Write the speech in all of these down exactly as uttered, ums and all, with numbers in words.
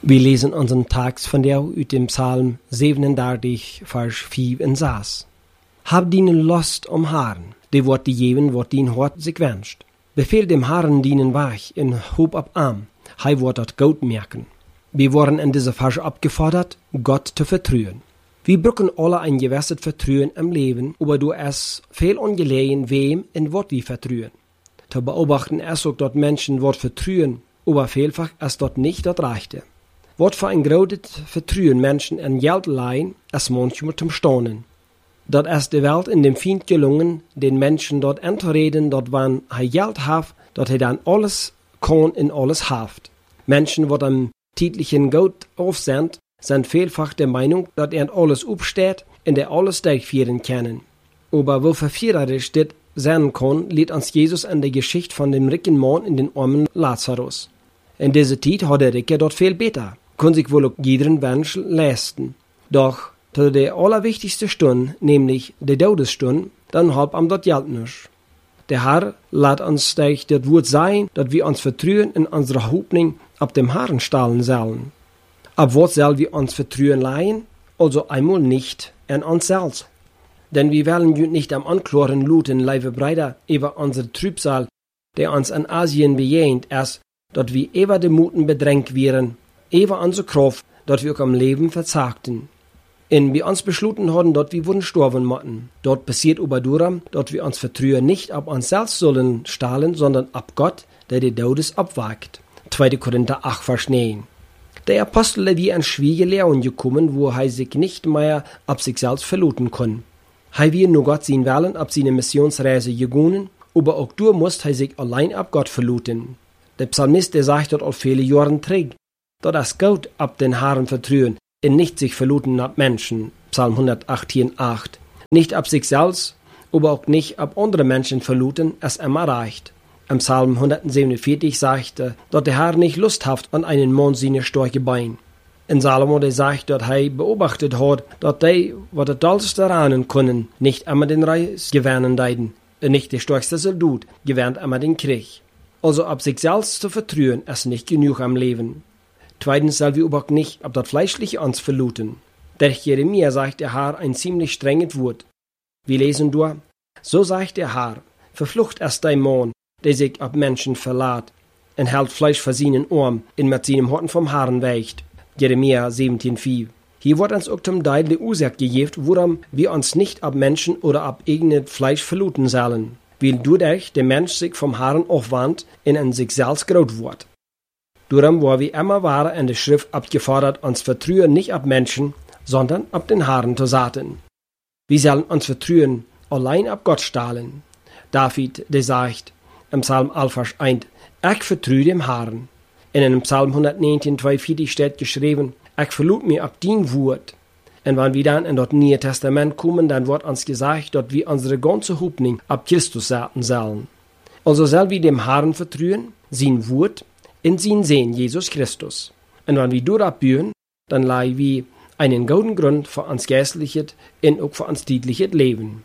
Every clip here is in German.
Wir lesen unseren Text von der uit dem Psalm siebenendertig, Vers vier und sechs. Hab dienen Lust um Herren, die wordt die geven wat dien hart sich wünscht. Befehl dem Herren dienen Weg in Hoop ab Arm, hij wordt dat gut merken. Wir worden in dieser Vers abgefordert, Gott zu vertrauen. Wir brauchen alle ein gewisses Vertrauen im Leben, aber du es viel ungelegen, wem und wat wir vertrauen. Zu beobachten ist auch, dass Menschen Wort vertrauen, aber vielfach ist dort nicht das Rechte. Wat für ein großes Vertrauen Menschen in Geld leihen, ist manchmal zum Staunen. Dat ist der Welt in dem Feind gelungen, den Menschen dort entreden, dat wann hij Geld hat, dat hij dann alles kann in alles haft. Menschen, wat am täglichen Geld aufsend, sind vielfach der Meinung, dass er alles aufsteht und der alles durchführen können. Aber wo verführerisch das sein kann, liegt uns Jesus an der Geschichte von dem reichen Mann in den armen Lazarus. In dieser Zeit hat der Ricke dort viel besser, kann sich wohl auch jeden Wunsch leisten. Doch zu der allerwichtigste Stunde, nämlich der Todesstunde, dann halb am dort Geld nicht. Der Herr lässt uns durch das Wort sein, dass wir uns vertrauen in unserer Hoffnung ab dem Herrn stellen sollen. Ab was soll wir uns vertrauen leihen? Also einmal nicht an uns selbst. Denn wir wollen nicht am Anklagen luten, liebe Brüder, über unsere Trübsal, der uns in Asien bejähnt ist, dass wir über die Muten bedrängt wären, über unsere Kraft, dass wir auch am Leben verzagten. Und wir uns beschlossen haben, dass wir wurden sterben mochten. Dort passiert aber darum, dass wir uns vertrauen nicht ab uns selbst sollen stahlen, sondern ab Gott, der die Todes abwagt. zweiter Korinther acht, Vers neun. Der Apostel wie ein schwierige Lehren gekommen, wo er sich nicht mehr ab sich selbst verloten kann. Er wir nur Gott sein Willen ab seine Missionsreise gegangen, aber auch du musst er sich allein ab Gott verloten. Der Psalmist, der sagt dort auf viele Jahren trägt, dort das Gott ab den Herrn vertrauen, und nicht sich verloten ab Menschen, Psalm hundertachtzehn, acht. Nicht ab sich selbst, aber auch nicht ab andere Menschen verloten, es immer reicht. Im Psalm hundertsiebenundvierzig sagt er, dass der Herr nicht Lust hat an einen Mann seine starke Bein. In Salomo, der sagt, dass er beobachtet hat, dass die, was das Tollste erahnen können, nicht immer den Reis gewähren deiden, und nicht der stärkste Soldat gewähnt immer den Krieg. Also ab sich selbst zu vertrauen, ist nicht genug am Leben. Zweitens soll wir aber auch nicht ab das Fleischliche uns verluten. Der Jeremia sagt der Herr ein ziemlich strenges Wort. Wir lesen durch, so sagt der Herr, verflucht ist dein Mann, der sich ab Menschen verlässt, und hält Fleisch vor seinen Arm, und mit seinem Horten vom Herrn weicht. Jeremia siebzehn, vier. Hier wird uns auch zum Teil die Ursache gegeben, worum wir uns nicht ab Menschen oder ab irgendein Fleisch verluten sollen, weil dadurch der Mensch sich vom Herrn aufwandt und in sich selbst groß wird. Darum war wir immer waren in der Schrift abgefordert, uns vertrauen nicht ab Menschen, sondern ab den Herrn zu saten. Wir sollen uns vertrauen, allein ab Gott stahlen. David, der sagt, im Psalm elf, Vers eins, ich vertraue dem Herrn. In einem Psalm hundertneunzehn, zweiundvierzig steht geschrieben, ich verlut mir ab dein Wort. Und wenn wir dann in das Neue Testament kommen, dann wird uns gesagt, dass wir unsere ganze Hoffnung ab Christus setzen sollen. Also sollen wir dem Herrn vertrauen, sein Wort, in sein Sehen Jesus Christus. Und wenn wir dort abbühen, dann leihen wir einen guten Grund für uns geistliches und auch für uns tägliches Leben.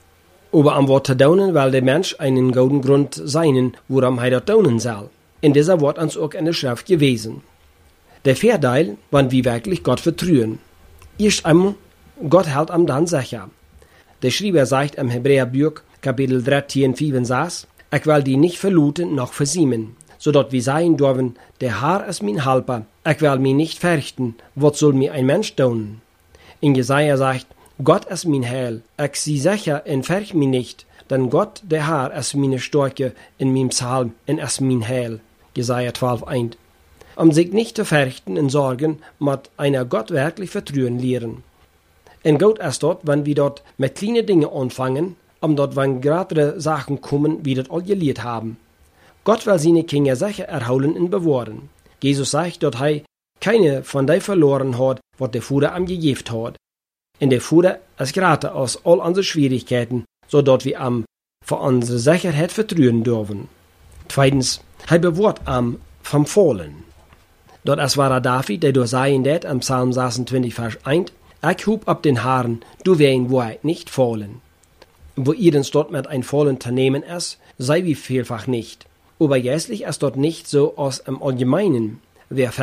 Aber am Wort zu daunen, weil der Mensch einen guten Grund sein, worum er das daunen soll. In dieser Wort uns auch in der Schrift gewesen. Der Vorteil, wenn wir wirklich Gott vertrauen. Erst einmal, Gott hält am dann sicher. Der Schreiber sagt im Hebräerbuch, Kapitel dreizehn, vier und sechs, ich will die nicht verluten noch versiemen, sodass wir sagen dürfen, der Herr ist mein Helfer, ich will mich nicht fürchten, was soll mir ein Mensch tun? In Jesaja sagt, Gott ist mein Heil, ich sie sicher und fürcht mich nicht, denn Gott, der Herr, ist meine Stärke in meinem Psalm und ist mein Heil. Jesaja zwölf, eins. Um sich nicht zu fürchten und sorgen, muss einer Gott wirklich vertrauen lehren. Und Gott ist dort, wenn wir dort mit kleinen Dingen anfangen, um dort, wenn gerade Sachen kommen, wie dort all gelehrt haben. Gott will seine Kinder sicher erholen und bewahren. Jesus sagt, dass er keine von denen verloren hat, was der Vater am gegeben hat. Und der Vater ist gerade aus all unseren Schwierigkeiten, so dass wir am für unsere Sicherheit vertrauen dürfen. Zweitens, er bewahrt am vom Fallen. Dort es war David, der durch sein det am Psalm sechsundzwanzig, Vers eins, ich hub ab den Haaren, du wen weit nicht fallen. Wo ihrens dort mit ein Fallen zu nehmen ist, sei wie vielfach nicht. Aber jährlich ist dort nicht so aus im Allgemeinen. Wer fällt,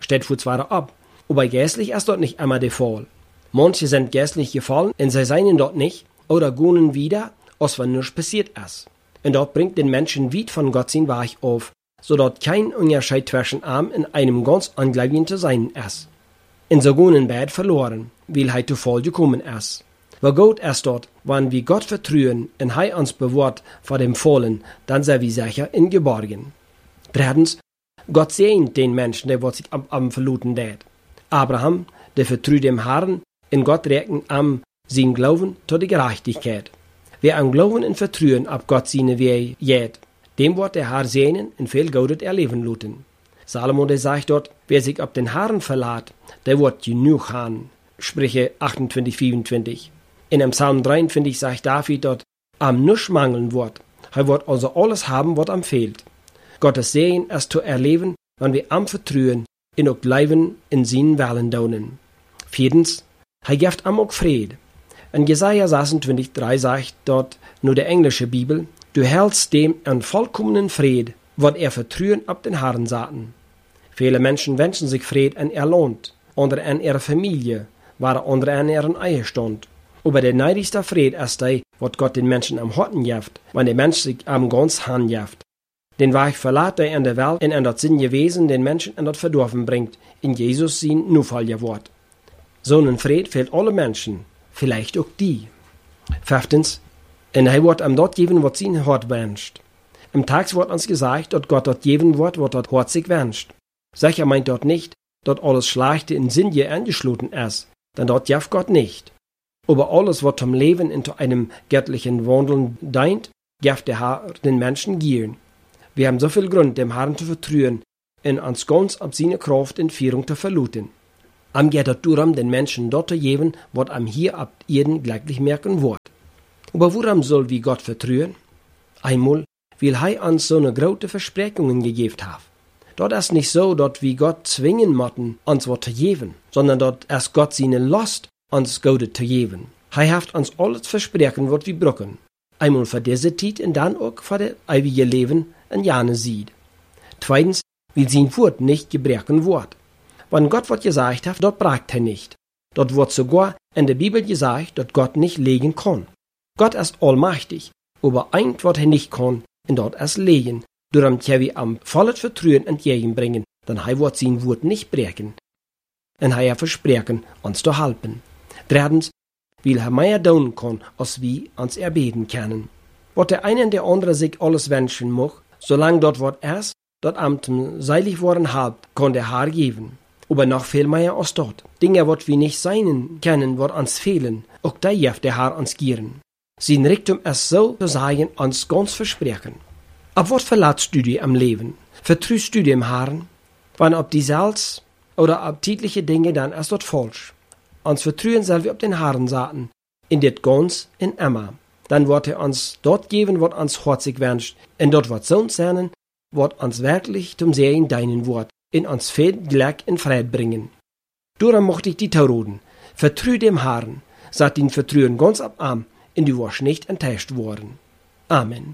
steht für zwar ab, aber geistlich ist dort nicht immer der Fall. Manche sind geistlich gefallen und sie seien dort nicht oder gehen wieder, als wenn nichts passiert ist. Und dort bringt den Menschen weit von Gott sein Weich auf, so dort kein Unterschied zwischen ihm in einem ganz Ungläubigen zu sein ist. In so gehen Bad verloren, weil er zu Fall gekommen ist. Wo Gott ist dort, wenn wir Gott vertrauen und er uns bewahrt vor dem Fallen, dann sind wir sicher in Geborgen. Drittens, Gott sehnt den Menschen, der wird sich am, am verluten dät. Abraham, der vertraut dem Herrn, in Gott rechnen am sein Glauben zur Gerechtigkeit. Wer am Glauben und Vertrauen ab Gott seine Wege geht, dem wird der Herr sehnen und viel Gutes erleben lassen. Salomo, der sagt dort, wer sich auf den Herrn verlässt, der wird genug haben. Sprüche achtundzwanzig, vierundzwanzig. In dem Psalm dreiundfünfzig sagt David dort, am nichts mangeln wird. Er wird also alles haben, was am fehlt. Gottes Segen ist zu erleben, wenn wir am Vertrauen und auch bleiben in seinen Willen daunen. Viertens, er gibt am auch Fried. In Jesaja sechsundzwanzig, drei sagt dort nur der englische Bibel, du hältst dem an vollkommenen Fried, wat er Vertrauen ab den Herrn saten. Viele Menschen wünschen sich Fried an ihr Land, oder an ihrer Familie, oder unter an ihren Ehestand. Aber der neidigste Fried ist der, wat Gott den Menschen am Horten jaft, wenn der Mensch sich am ganz Hand jaft. Den Weg verlässt er in der Welt und in das sinnige Wesen den Menschen in das Verdorfen bringt, in Jesus sein Nufalliger Wort. So ein Fried fehlt alle Menschen, vielleicht auch die. Fünftens, und er wird am dort geben, was sein Hort wünscht. Im Text wird uns gesagt, dass Gott dort geben wird, was dort Hort sich wünscht. Sicher meint dort nicht, dass alles Schlechte in Sinn je angeschlossen ist, denn dort jaft Gott nicht. Aber alles, was zum Leben in einem göttlichen Wandeln dient, jaft der Herr den Menschen gehen. Wir haben so viel Grund, dem Herrn zu vertrauen und uns ganz ab seine Kraft in Führung zu verluten. Am geht es darum, den Menschen dort zu geben, was am hier ab jeden glücklich merken wird. Aber woran soll wir Gott vertrauen? Einmal, weil er uns so eine große Versprechungen gegeben hat. Dort ist nicht so, dass wir Gott zwingen müssen, uns was zu geben, sondern dort ist Gott seine Lust, uns Gutes zu geben. Er hat uns alles versprechen, was wir brauchen. Einmal für diese Zeit und dann auch für das ewige Leben in Jahre sieht. Zweitens, weil sein Wort nicht gebrochen wird. Wenn Gott was gesagt hat, dort bragt er nicht. Dort wird sogar in der Bibel gesagt, dass Gott nicht legen kann. Gott ist allmächtig, aber eins, was er nicht kann, und dort ist legen. Darum können wir am volles Vertrauen entgegenbringen, denn er wird sein Wort nicht brechen. Und er hat versprochen, uns zu helfen. Drittens, weil er mehr tun kann, als wir uns erbeten können. Was der eine und der andere sich alles wünschen mag, solange dort was ist, dort am zum seilig worden halbt, kann der Herr geben. Aber noch viel mehr als dort. Dinge, wat wir nicht sein können, wat uns fehlen, auch da jaft der Herr uns gieren. Sein Richtung ist so zu sagen, uns ganz versprechen. Ab wat verlässt du dir am Leben? Vertrüst du dem Herrn? Wann ob die Salz oder ab tägliche Dinge, dann ist dort falsch. Uns vertrauen soll wir ob den Herrn saten, in det ganz in immer. Dann wird er uns dort geben, wat uns herzig wünscht, und dort wird so sein, wat uns wirklich zum Sehen deinen Wort, in uns viel Glück und Frieden bringen. Darum mochte ich die Tauroden. Vertrau dem Herrn, sagt ihn Vertrauen ganz ab Arm, und du wirst nicht enttäuscht worden. Amen.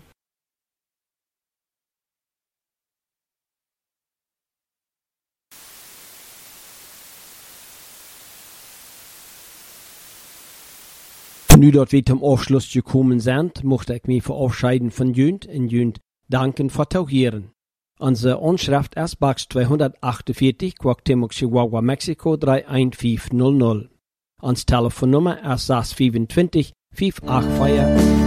Nu dat wir zum Abschluss gekommen sind, möchte ich mich verabschieden von Jünd und Jünd danken für Tauchieren. Unsere Anschrift ist Box zweihundertachtundvierzig, Cuauhtémoc, Chihuahua, Mexiko drei eins fünf null null. Uns Telefonnummer ist sechs zwei fünf, fünf acht vier